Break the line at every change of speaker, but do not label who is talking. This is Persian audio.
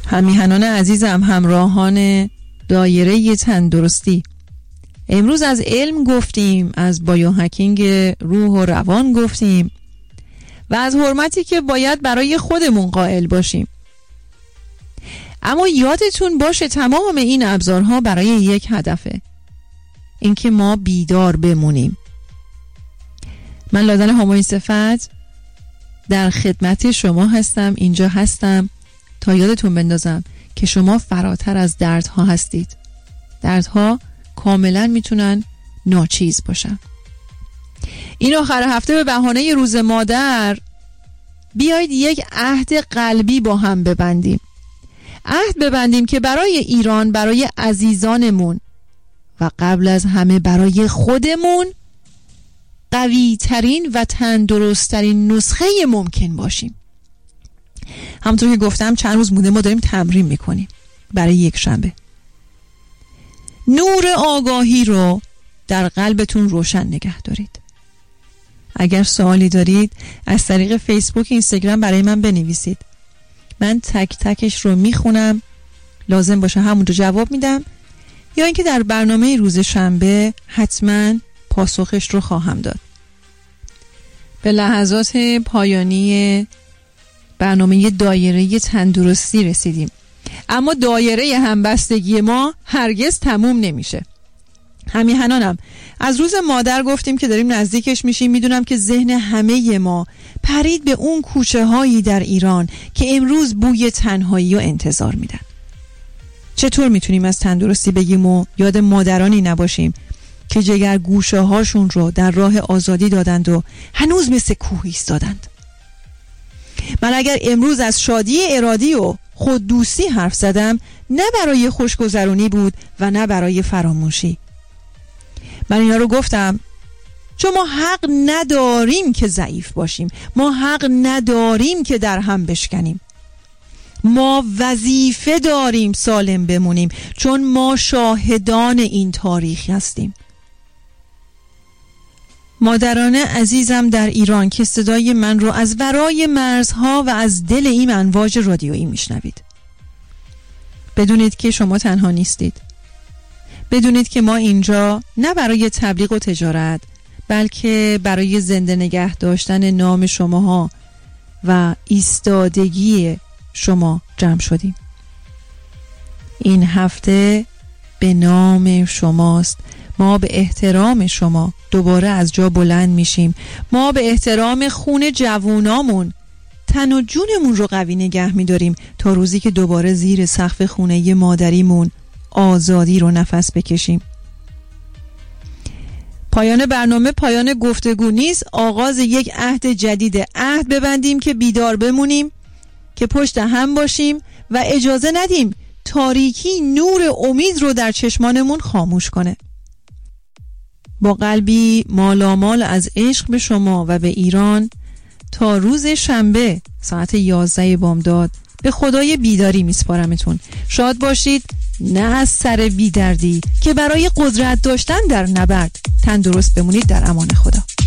همیهنان عزیزم، همراهان دایره تندرستی، امروز از علم گفتیم، از بایوهکینگ روح و روان گفتیم و از حرمتی که باید برای خودمون قائل باشیم. اما یادتون باشه تمام این ابزارها برای یک هدفه، اینکه ما بیدار بمونیم. من لادن همایون صفت در خدمت شما هستم، اینجا هستم تا یادتون بندازم که شما فراتر از دردها هستید. دردها کاملا میتونن ناچیز باشن. این آخر هفته به بهانه روز مادر بیایید یک عهد قلبی با هم ببندیم. عهد ببندیم که برای ایران، برای عزیزانمون و قبل از همه برای خودمون قوی ترین و تندرست ترین نسخه ممکن باشیم. همونطور که گفتم چند روز مونده ما داریم تمرین میکنیم برای یک شنبه. نور آگاهی رو در قلبتون روشن نگه دارید. اگر سوالی دارید از طریق فیسبوک، اینستاگرام برای من بنویسید. من تک تکش رو میخونم، لازم باشه همونجا جواب میدم، یا اینکه در برنامه روز شنبه حتما پاسخش رو خواهم داد. به لحظات پایانی برنامه دایره تندرستی رسیدیم، اما دایره همبستگی ما هرگز تموم نمیشه. همیهنانم، از روز مادر گفتیم که داریم نزدیکش میشیم. میدونم که ذهن همه ما پرید به اون کوچه هایی در ایران که امروز بوی تنهایی و انتظار میدن. چطور میتونیم از تندرستی بگیم و یاد مادرانی نباشیم که جگر گوشه هاشون رو در راه آزادی دادند و هنوز مثل کوه ایستادند؟ من اگر امروز از شادی ارادی و خوددوستی حرف زدم، نه برای خوشگذرونی بود و نه برای فراموشی. من اینا رو گفتم چون ما حق نداریم که ضعیف باشیم، ما حق نداریم که در هم بشکنیم. ما وظیفه داریم سالم بمونیم، چون ما شاهدان این تاریخ هستیم. مادران عزیزم در ایران که صدای من رو از ورای مرزها و از دل این امواج رادیویی میشنوید، بدونید که شما تنها نیستید. بدونید که ما اینجا نه برای تبلیغ و تجارت، بلکه برای زنده نگه داشتن نام شماها و ایستادگی شما جمع شدیم. این هفته به نام شماست. ما به احترام شما دوباره از جا بلند میشیم. ما به احترام خون جوونامون تن و جونمون رو قوی نگه میداریم تا روزی که دوباره زیر سقف خونه مادریمون آزادی رو نفس بکشیم. پایان برنامه پایان گفتگو نیست، آغاز یک عهد جدیده. عهد ببندیم که بیدار بمونیم، که پشت هم باشیم و اجازه ندیم تاریکی نور امید رو در چشمانمون خاموش کنه. با قلبی مالامال از عشق به شما و به ایران، تا روز شنبه ساعت 11 بامداد به خدای بیداری میسپارمتون. شاد باشید، نه از سر بیدردی، که برای قدرت داشتن در نبرد. تندرست بمونید. در امان خدا.